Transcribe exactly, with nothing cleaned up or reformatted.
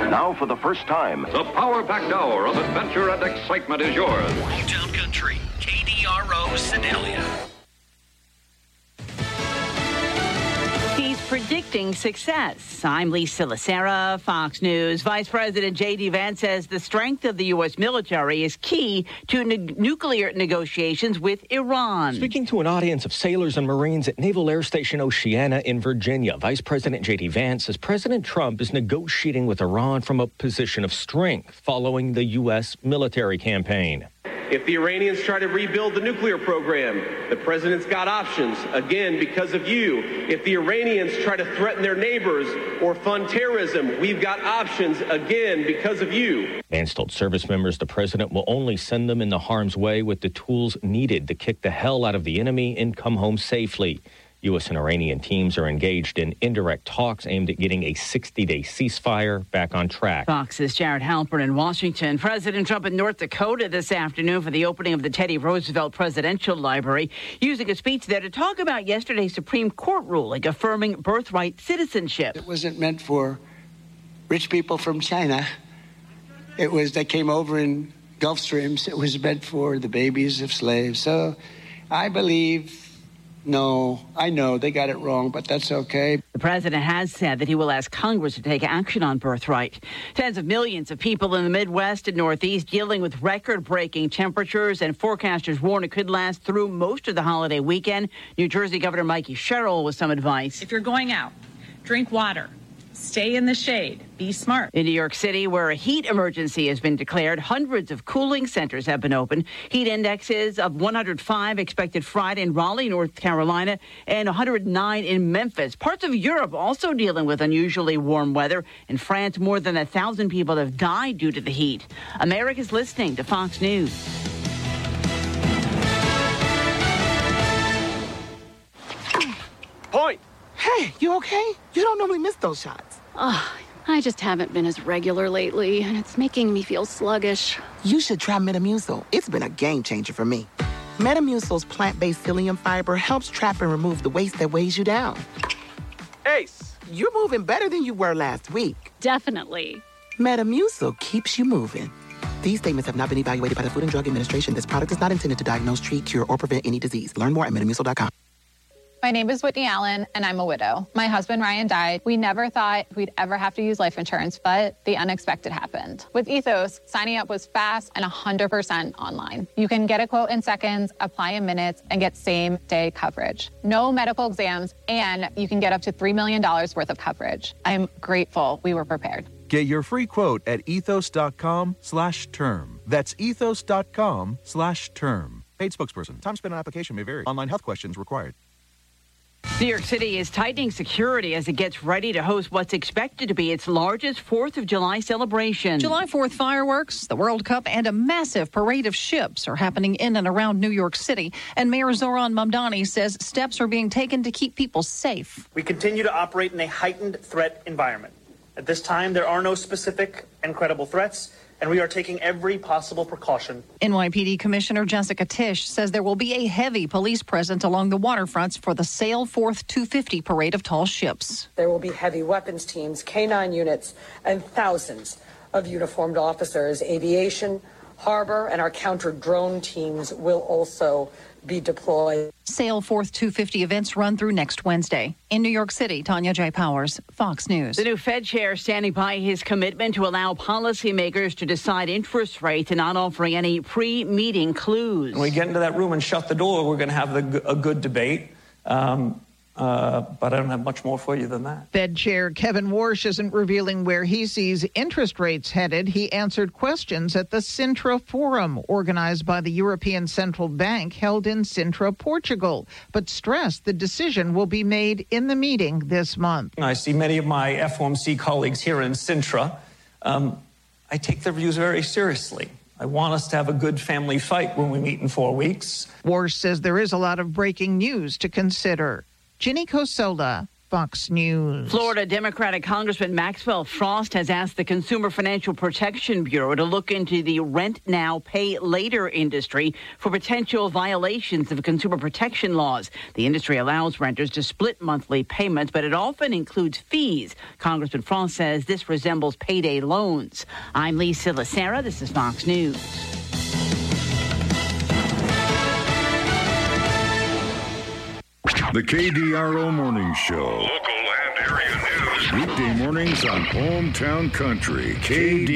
Now, for the first time, the power-packed hour of adventure and excitement is yours. Hometown Country, K D R O Sedalia. He's predicting success. I'm Lisa Lacera, Fox News. Vice President J D. Vance says the strength of the U S military is key to ne- nuclear negotiations with Iran. Speaking to an audience of sailors and Marines at Naval Air Station Oceana in Virginia, Vice President J D. Vance says President Trump is negotiating with Iran from a position of strength following the U S military campaign. If the Iranians try to rebuild the nuclear program, the president's got options, again, because of you. If the Iranians try to threaten their neighbors or fund terrorism, we've got options, again, because of you. Vance told service members the president will only send them into harm's way with the tools needed to kick the hell out of the enemy and come home safely. U S and Iranian teams are engaged in indirect talks aimed at getting a sixty-day ceasefire back on track. Fox's Jared Halpern in Washington. President Trump in North Dakota this afternoon for the opening of the Teddy Roosevelt Presidential Library, using a speech there to talk about yesterday's Supreme Court ruling affirming birthright citizenship. It wasn't meant for rich people from China. It was, they came over in Gulf Streams. It was meant for the babies of slaves. So I believe... No, I know they got it wrong, but that's okay. The president has said that he will ask Congress to take action on birthright. Tens of millions of people in the Midwest and Northeast dealing with record-breaking temperatures, and forecasters warn it could last through most of the holiday weekend. New Jersey Governor Mikey Sherrill with some advice. If you're going out, drink water. Stay in the shade. Be smart. In New York City, where a heat emergency has been declared, hundreds of cooling centers have been opened. Heat indexes of one hundred five expected Friday in Raleigh, North Carolina, and one hundred nine in Memphis. Parts of Europe also dealing with unusually warm weather. In France, more than a thousand people have died due to the heat. America's listening to Fox News. Point. Hey, you okay? You don't normally miss those shots. Oh, I just haven't been as regular lately, and it's making me feel sluggish. You should try Metamucil. It's been a game changer for me. Metamucil's plant-based psyllium fiber helps trap and remove the waste that weighs you down. Ace. You're moving better than you were last week. Definitely. Metamucil keeps you moving. These statements have not been evaluated by the Food and Drug Administration. This product is not intended to diagnose, treat, cure, or prevent any disease. Learn more at metamucil dot com. My name is Whitney Allen, and I'm a widow. My husband, Ryan, died. We never thought we'd ever have to use life insurance, but the unexpected happened. With Ethos, signing up was fast and one hundred percent online. You can get a quote in seconds, apply in minutes, and get same-day coverage. No medical exams, and you can get up to three million dollars worth of coverage. I'm grateful we were prepared. Get your free quote at ethos.com slash term. That's ethos.com slash term. Paid spokesperson. Time spent on application may vary. Online health questions required. New York City is tightening security as it gets ready to host what's expected to be its largest fourth of July celebration. July fourth fireworks, the World Cup, and a massive parade of ships are happening in and around New York City. And Mayor Zoran Mamdani says steps are being taken to keep people safe. We continue to operate in a heightened threat environment. At this time, there are no specific and credible threats, and we are taking every possible precaution. N Y P D Commissioner Jessica Tisch says there will be a heavy police presence along the waterfronts for the Sail Forth two fifty parade of tall ships. There will be heavy weapons teams, K nine units, and thousands of uniformed officers. Aviation, harbor, and our counter-drone teams will also be deployed. Sail Forth two fifty events run through next Wednesday. In New York City, Tanya J. Powers, Fox News. The new Fed chair standing by his commitment to allow policymakers to decide interest rates and not offering any pre-meeting clues. When we get into that room and shut the door, we're going to have the, a good debate. Um, Uh, but I don't have much more for you than that. Fed Chair Kevin Warsh isn't revealing where he sees interest rates headed. He answered questions at the Sintra Forum, organized by the European Central Bank, held in Sintra, Portugal, but stressed the decision will be made in the meeting this month. I see many of my F O M C colleagues here in Sintra. Um, I take their views very seriously. I want us to have a good family fight when we meet in four weeks. Warsh says there is a lot of breaking news to consider. Ginny Cosola, Fox News. Florida Democratic Congressman Maxwell Frost has asked the Consumer Financial Protection Bureau to look into the rent now, pay later industry for potential violations of consumer protection laws. The industry allows renters to split monthly payments, but it often includes fees. Congressman Frost says this resembles payday loans. I'm Lisa Lacera. This is Fox News. The K D R O Morning Show. Local and area news. Weekday mornings on Hometown Country. K D